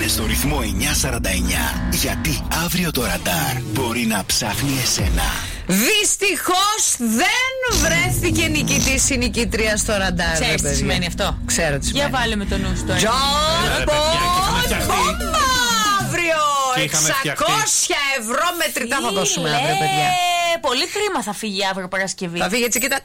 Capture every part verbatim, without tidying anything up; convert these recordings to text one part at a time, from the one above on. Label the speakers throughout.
Speaker 1: Μείνε στο ρυθμό εννιά σαράντα εννιά, γιατί αύριο το ραντάρ μπορεί να ψάχνει εσένα.
Speaker 2: Δυστυχώς δεν βρέθηκε νικητής ή νικήτρια στο ραντάρ.
Speaker 3: Ξέρεις τι σημαίνει αυτό?
Speaker 2: Ξέρω τι σημαίνει.
Speaker 3: Για βάλε με το νου στο
Speaker 2: Τζον Μπομ αύριο! εξακόσια ευρώ μετρητά θα δώσουμε αύριο, παιδιά.
Speaker 3: Πολύ χρήμα θα φύγει αύριο Παρασκευή.
Speaker 2: Θα φύγει έτσι και τα.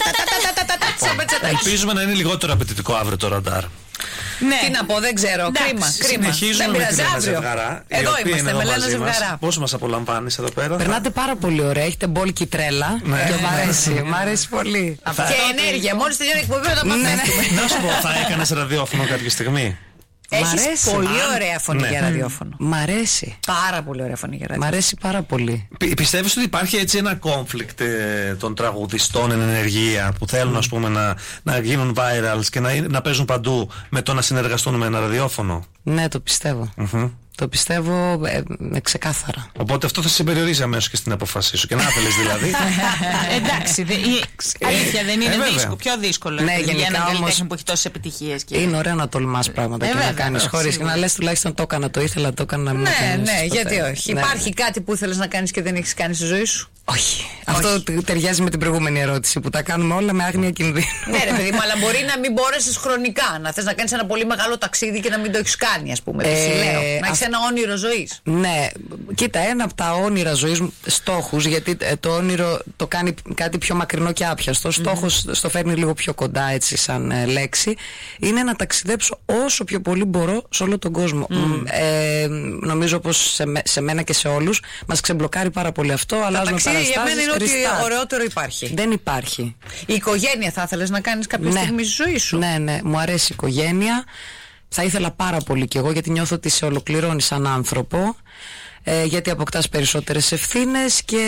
Speaker 4: Ελπίζουμε να είναι λιγότερο απαιτητικό αύριο το ραντάρ.
Speaker 3: Ναι.
Speaker 2: Τι να πω, δεν ξέρω. Κρίμα.
Speaker 4: Συνεχίζουμε με την Λένα Ζευγαρά.
Speaker 2: Εδώ είμαστε με Λένα Ζευγαρά.
Speaker 4: Πώς μας απολαμβάνεις εδώ πέρα?
Speaker 5: Περνάτε πάρα πολύ ωραία. Έχετε μπόλικη τρέλα. Και μ' αρέσει. Μ' αρέσει πολύ.
Speaker 2: Και ενέργεια. Μόλις τελειώνει η εκπομπή θα μαθαίνουμε.
Speaker 4: Να σου πω, θα έκανες ραδιόφωνο κάποια στιγμή?
Speaker 2: Έχεις πολύ ωραία φωνή
Speaker 4: ναι.
Speaker 2: για ραδιόφωνο.
Speaker 5: Μ' αρέσει.
Speaker 2: Πάρα πολύ ωραία φωνή για ραδιόφωνο.
Speaker 5: Μ' αρέσει πάρα πολύ.
Speaker 4: Πι- πιστεύεις ότι υπάρχει έτσι ένα conflict ε, των τραγουδιστών εν ενεργεία που θέλουν mm. ας πούμε να, να γίνουν virals και να, να παίζουν παντού με το να συνεργαστούν με ένα ραδιόφωνο?
Speaker 5: Ναι, το πιστεύω.
Speaker 4: Mm-hmm.
Speaker 5: Το πιστεύω ε, ε, ξεκάθαρα.
Speaker 4: Οπότε αυτό θα σε περιορίζει αμέσως και στην αποφασή σου. Και να θέλεις δηλαδή.
Speaker 3: Εντάξει, δε, η, αλήθεια δεν είναι
Speaker 4: ε,
Speaker 3: δύσκολο, πιο δύσκολο
Speaker 5: ναι,
Speaker 3: για έναν
Speaker 5: όμως,
Speaker 3: καλλιτέχνη που έχει τόσες επιτυχίες. Και...
Speaker 5: είναι ωραίο να τολμάς πράγματα
Speaker 3: ε,
Speaker 5: και
Speaker 3: βέβαια,
Speaker 5: να κάνεις
Speaker 3: βέβαια,
Speaker 5: χωρίς και να λες τουλάχιστον το έκανα, το ήθελα, το έκανα να μην
Speaker 2: ναι,
Speaker 5: το κάνεις.
Speaker 2: Ναι,
Speaker 5: ποτέ.
Speaker 2: γιατί όχι.
Speaker 5: Ναι.
Speaker 2: Υπάρχει κάτι που ήθελες να κάνεις και δεν έχεις κάνει στη ζωή σου?
Speaker 5: Όχι. Αυτό ταιριάζει με την προηγούμενη ερώτηση που τα κάνουμε όλα με άγνοια κινδύνου.
Speaker 2: Ναι, ρε παιδί μου, αλλά μπορεί να μην μπόρεσες χρονικά. Να θες να κάνεις ένα πολύ μεγάλο ταξίδι και να μην το έχεις κάνει, ας πούμε. Ε, λέω. Να έχεις ένα όνειρο ζωής.
Speaker 5: Ναι, κοίτα, ένα από τα όνειρα ζωής μου, στόχους, γιατί το όνειρο το κάνει κάτι πιο μακρινό και άπιαστο. Στόχος mm-hmm. στο φέρνει λίγο πιο κοντά, έτσι, σαν ε, λέξη. Είναι να ταξιδέψω όσο πιο πολύ μπορώ σε όλο τον κόσμο. Mm. Ε, νομίζω πως σε, σε μένα και σε όλους μας ξεμπλοκάρει πάρα πολύ αυτό. Αλλάζουμε παραστάσεις.
Speaker 2: Για μένα είναι ότι
Speaker 5: restart.
Speaker 2: ωραιότερο υπάρχει.
Speaker 5: Δεν υπάρχει.
Speaker 2: Η οικογένεια θα ήθελες να κάνεις κάποια
Speaker 5: ναι.
Speaker 2: στιγμή στη ζωή σου?
Speaker 5: Ναι, ναι, μου αρέσει η οικογένεια. Θα ήθελα πάρα πολύ κι εγώ, γιατί νιώθω ότι σε ολοκληρώνει σαν άνθρωπο, ε, γιατί αποκτάς περισσότερες ευθύνες και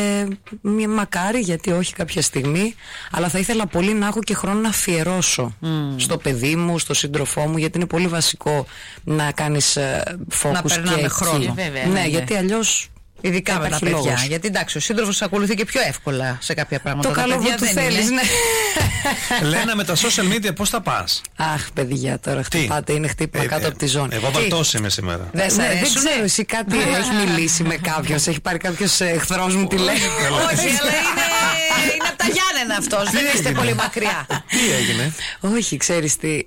Speaker 5: μη, μακάρι, γιατί όχι κάποια στιγμή, αλλά θα ήθελα πολύ να έχω και χρόνο να αφιερώσω mm. στο παιδί μου, στο σύντροφό μου, γιατί είναι πολύ βασικό να κάνεις ε, focus
Speaker 2: να περνάμε
Speaker 5: και
Speaker 2: χρόνο.
Speaker 5: εκεί.
Speaker 2: Βέβαια,
Speaker 5: ναι,
Speaker 2: ναι, ναι,
Speaker 5: γιατί αλλιώς
Speaker 2: ειδικά με τα παιδιά.
Speaker 5: Λόγος.
Speaker 2: Γιατί εντάξει, ο σύντροφος ακολουθεί και πιο εύκολα σε κάποια πράγματα.
Speaker 5: Το καλό που του θέλεις, ναι.
Speaker 4: Λένα, με τα social media πώς θα πας?
Speaker 5: Αχ, παιδιά, τώρα χτυπάτε, είναι χτύπημα ε, κάτω ε, από τη ζώνη.
Speaker 4: Εγώ βαλτός είμαι σήμερα.
Speaker 5: Δεν, ναι, δεν ξέρω, εσύ κάτι έχει μιλήσει με κάποιον, έχει πάρει κάποιος εχθρός μου τηλέφωνο?
Speaker 2: Όχι, αλλά είναι, είναι από τα Γιάννενα αυτός, δεν είστε πολύ μακριά.
Speaker 4: Τι έγινε?
Speaker 5: Όχι, ξέρεις τι.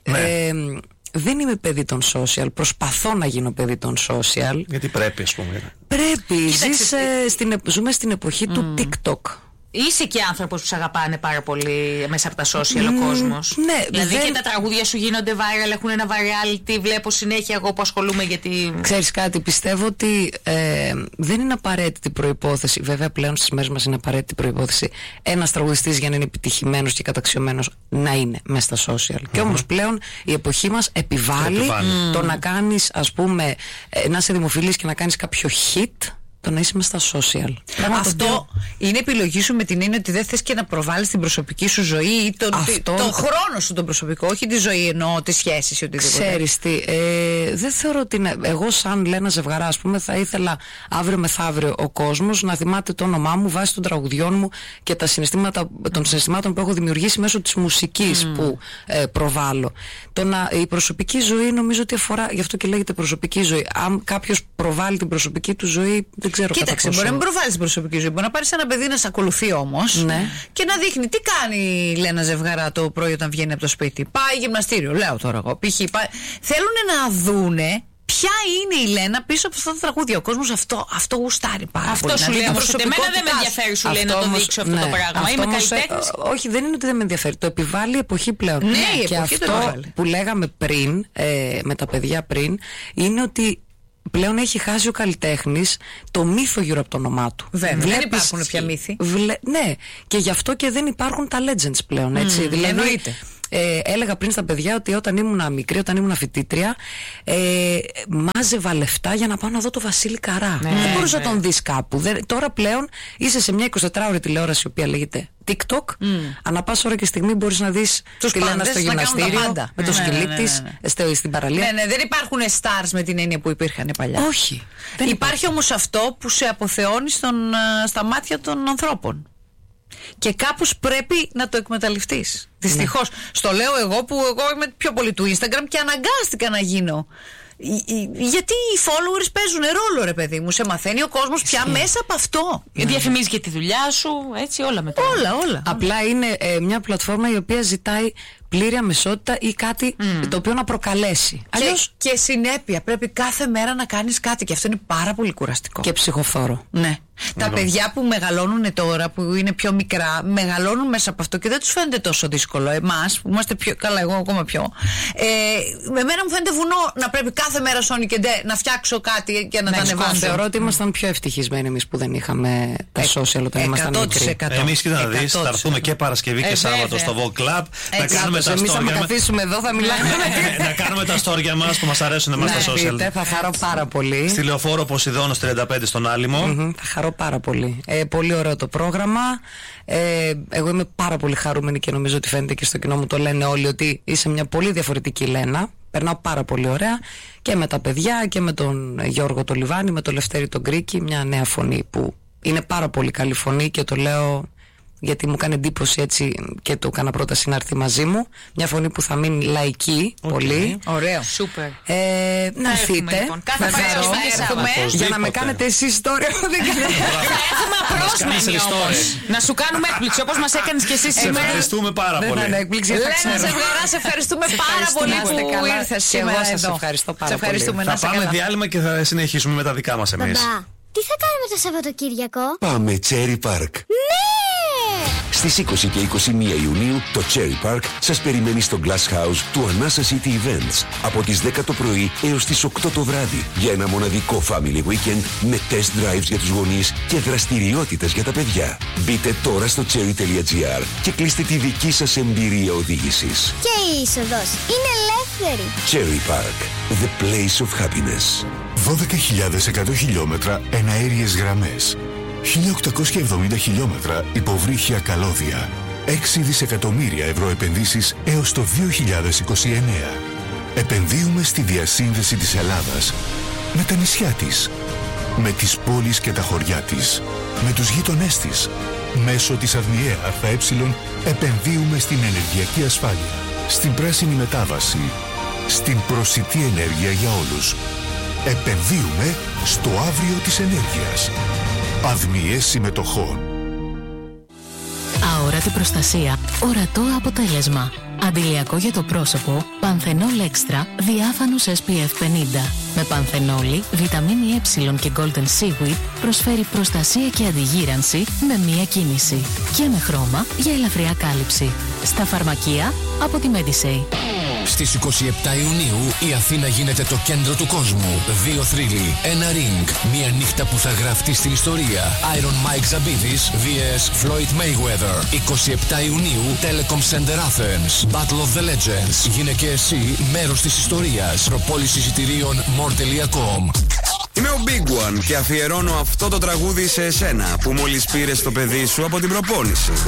Speaker 5: Δεν είμαι παιδί των social. Προσπαθώ να γίνω παιδί των social.
Speaker 4: Γιατί πρέπει, ας πούμε.
Speaker 5: Πρέπει. Ζεις, ε, στην, ζούμε στην εποχή mm. του TikTok.
Speaker 3: Είσαι και άνθρωπος που σε αγαπάνε πάρα πολύ μέσα από τα social mm, ο κόσμος.
Speaker 5: Ναι,
Speaker 3: δηλαδή
Speaker 5: δεν...
Speaker 3: και τα τραγούδια σου γίνονται viral, έχουν ένα variality. Βλέπω συνέχεια εγώ που ασχολούμαι γιατί.
Speaker 5: Ξέρεις κάτι, πιστεύω ότι ε, δεν είναι απαραίτητη προϋπόθεση. Βέβαια, πλέον στις μέρες μας είναι απαραίτητη προϋπόθεση ένας τραγουδιστής για να είναι επιτυχημένος και καταξιωμένος να είναι μέσα στα social. Mm-hmm. Και όμως πλέον η εποχή μας επιβάλλει, επιβάλλει. Mm. το να κάνεις, ας πούμε, ε, να είσαι δημοφιλής και να κάνεις κάποιο hit. Το να είσαι μες στα social.
Speaker 2: Αυτό το... είναι επιλογή σου με την έννοια ότι δεν θες και να προβάλλεις την προσωπική σου ζωή ή τον, Αυτό... τον χρόνο σου τον προσωπικό, όχι τη ζωή εννοώ, τις σχέσεις ή οτιδήποτε.
Speaker 5: Ξέρεις τι, ε, δεν θεωρώ ότι είναι, εγώ σαν Λένα Ζευγαρά, ας πούμε, θα ήθελα αύριο μεθαύριο ο κόσμος να θυμάται το όνομά μου βάσει των τραγουδιών μου και τα συναισθήματα, των συναισθημάτων που έχω δημιουργήσει μέσω της μουσικής mm. που ε, προβάλλω. Το να, η προσωπική ζωή νομίζω ότι αφορά, γι' αυτό και λέγεται προσωπική ζωή. Αν κάποιος προβάλλει την προσωπική του ζωή, δεν ξέρω.
Speaker 2: Κοίταξε, μπορεί να μην προβάλλει την προσωπική ζωή. Μπορεί να πάρει ένα παιδί να σε ακολουθεί όμως
Speaker 5: ναι. και
Speaker 2: να δείχνει τι κάνει η Λένα Ζευγαρά το πρωί όταν βγαίνει από το σπίτι. Πάει γυμναστήριο, λέω τώρα εγώ. Π.χ. Πάει... Θέλουν να δούνε ποια είναι η Λένα πίσω από αυτά τα τραγούδια. Ο κόσμος αυτό, αυτό γουστάρει πάρα
Speaker 3: αυτό
Speaker 2: πολύ.
Speaker 3: Αυτό σου λέει. Όμως εμένα δεν με ενδιαφέρει, σου λέει, να το δείξω αυτό ναι, το πράγμα.
Speaker 5: Αυτό
Speaker 3: Είμαι
Speaker 5: όμως,
Speaker 3: καλλιτέχνης.
Speaker 5: όχι, δεν είναι ότι δεν με ενδιαφέρει. Το επιβάλλει η εποχή πλέον.
Speaker 2: Ναι,
Speaker 5: και
Speaker 2: η εποχή
Speaker 5: αυτό που λέγαμε πριν, ε, με τα παιδιά πριν, είναι ότι πλέον έχει χάσει ο καλλιτέχνης το μύθο γύρω από το όνομά του.
Speaker 2: Βέβαια, Βλέπεις, δεν υπάρχουν πια μύθοι.
Speaker 5: Βλέ, ναι, και γι' αυτό και δεν υπάρχουν τα legends πλέον. Έτσι. Mm, δηλαδή, εννοείται. Ε, έλεγα πριν στα παιδιά ότι όταν ήμουν μικρή, όταν ήμουν φοιτήτρια, ε, μάζευα λεφτά για να πάω να δω το Βασίλη Καρά. Ναι, δεν μπορούσα ναι. να τον δεις κάπου. Δεν, τώρα πλέον είσαι σε μια εικοσιτετράωρη τηλεόραση, η οποία λέγεται TikTok. Mm. Ανά πάσα ώρα και στιγμή μπορείς να δεις τη Λένα στο γυμναστήριο, με το ναι, σκυλί ναι, ναι, της, ναι, ναι. στην παραλία.
Speaker 2: Ναι, ναι, δεν υπάρχουν stars με την έννοια που υπήρχαν παλιά.
Speaker 5: Όχι.
Speaker 2: Υπάρχει, υπάρχει όμως αυτό που σε αποθεώνει στον, στα μάτια των ανθρώπων. Και κάπως πρέπει να το εκμεταλλευτείς. Δυστυχώς. Ναι. Στο λέω εγώ που εγώ είμαι πιο πολύ του Instagram και αναγκάστηκα να γίνω γιατί οι followers παίζουν ρόλο, ρε παιδί μου. Σε μαθαίνει ο κόσμος πια μέσα από αυτό.
Speaker 3: Ναι. Διαφημίζει και τη δουλειά σου, έτσι όλα μετά.
Speaker 2: Όλα, όλα.
Speaker 5: Απλά είναι ε, μια πλατφόρμα η οποία ζητάει πλήρη αμεσότητα ή κάτι mm. το οποίο να προκαλέσει.
Speaker 2: Και,
Speaker 5: Αλλιώς...
Speaker 2: και συνέπεια. Πρέπει κάθε μέρα να κάνεις κάτι και αυτό είναι πάρα πολύ κουραστικό.
Speaker 5: Και ψυχοφθόρο.
Speaker 2: Ναι. Τα παιδιά που μεγαλώνουν τώρα, που είναι πιο μικρά, μεγαλώνουν μέσα από αυτό και δεν τους φαίνεται τόσο δύσκολο. Εμάς, που είμαστε πιο. Καλά, εγώ ακόμα πιο. Ε, με μένα μου φαίνεται βουνό να πρέπει κάθε μέρα Sony και Ντε να φτιάξω κάτι και να, να τα ανεβάσω.
Speaker 5: Θεωρώ ότι ήμασταν πιο ευτυχισμένοι εμείς που δεν είχαμε τα social όταν ήμασταν μικροί.
Speaker 4: Εμείς και να δεις, θα έρθουμε και Παρασκευή και ε, Σάββατο στο Vogue Club. Να κάνουμε τα
Speaker 5: εμείς θα με καθίσουμε εδώ, θα μιλάμε.
Speaker 4: Να κάνουμε τα story μας που μας αρέσουν εμάς τα social.
Speaker 5: Θα χαρώ πάρα πολύ.
Speaker 4: Στη Λεωφόρο Ποσειδώνος τριάντα πέντε στον Άλυμο.
Speaker 5: Θα χαρώ πάρα πολύ. Ε, πολύ ωραίο το πρόγραμμα. Ε, εγώ είμαι πάρα πολύ χαρούμενη και νομίζω ότι φαίνεται και στο κοινό μου το λένε όλοι ότι είσαι μια πολύ διαφορετική Λένα. Περνάω πάρα πολύ ωραία και με τα παιδιά και με τον Γιώργο το Λιβάνι, με τον Λευτέρη τον Γκρίκη, μια νέα φωνή που είναι πάρα πολύ καλή φωνή και το λέω γιατί μου κάνει εντύπωση έτσι και το έκανα πρόταση να έρθει μαζί μου. Μια φωνή που θα μείνει λαϊκή, okay. πολύ.
Speaker 2: Ωραίο.
Speaker 3: Σούπερ.
Speaker 5: Ε, να έρθετε.
Speaker 3: Λοιπόν. Κάθε μέρα θα έρθουμε.
Speaker 5: Για να με κάνετε εσείς ιστορία που δεν κάνετε.
Speaker 3: Θα έρθουμε απρόσμενοι όμως. Να σου κάνουμε έκπληξη όπως μας έκανες και εσύ σήμερα.
Speaker 4: Σε ευχαριστούμε πάρα πολύ.
Speaker 5: Δεν θα είναι έκπληξη.
Speaker 2: Λένα Ζευγαρά, σε ευχαριστούμε πάρα πολύ που ήρθες σήμερα εδώ.
Speaker 5: Σας ευχαριστώ πάρα πολύ.
Speaker 4: Θα πάμε διάλειμμα και θα συνεχίσουμε με τα δικά μας εμείς.
Speaker 6: Τι θα κάνουμε το Σαββατοκύριακο?
Speaker 1: Πάμε Cherry Park.
Speaker 6: Ναι!
Speaker 1: Στις είκοσι και είκοσι μία Ιουνίου το Cherry Park σας περιμένει στο Glass House του Anasa City Events από τις δέκα το πρωί έως τις οκτώ το βράδυ για ένα μοναδικό family weekend με test drives για τους γονείς και δραστηριότητες για τα παιδιά. Μπείτε τώρα στο cherry τελεία gr και κλείστε τη δική σας εμπειρία οδήγησης.
Speaker 6: Και η είσοδος είναι ελεύθερη.
Speaker 1: Cherry Park, the place of happiness.
Speaker 7: δώδεκα χιλιάδες εκατό χιλιόμετρα εναέριες γραμμές, χίλια οκτακόσια εβδομήντα χιλιόμετρα υποβρύχια καλώδια, έξι δισεκατομμύρια ευρώ επενδύσεις έως το δύο χιλιάδες είκοσι εννέα. Επενδύουμε στη διασύνδεση της Ελλάδας με τα νησιά της, με τις πόλεις και τα χωριά της, με τους γείτονές της. Μέσω της ΑΔΜΙΕ ΑΕ επενδύουμε στην ενεργειακή ασφάλεια, στην πράσινη μετάβαση, στην προσιτή ενέργεια για όλους. Επενδύουμε στο αύριο της ενέργειας. ΑΔΜΙΕ συμμετοχών.
Speaker 8: Αόρατη προστασία, ορατό αποτέλεσμα. Αντιλιακό για το πρόσωπο, Πανθενόλ Extra, διάφανους ες πι εφ πενήντα. Με πανθενόλη, βιταμίνη Ε και Golden Seaweed προσφέρει προστασία και αντιγύρανση με μία κίνηση. Και με χρώμα για ελαφριά κάλυψη. Στα φαρμακεία από τη Medisay.
Speaker 9: Στις είκοσι επτά Ιουνίου η Αθήνα γίνεται το κέντρο του κόσμου. Δύο θρύλοι, ένα ring, μια νύχτα που θα γραφτεί στην ιστορία. Iron Mike Zabidis vs Floyd Mayweather. είκοσι επτά Ιουνίου, Telecom Center Athens. Battle of the Legends. Γίνε και εσύ μέρος της ιστορίας. Προπόληση εισιτηρίων more τελεία com.
Speaker 10: Είμαι ο Big One και αφιερώνω αυτό το τραγούδι σε εσένα που μόλις πήρες το παιδί σου από την προπόνηση.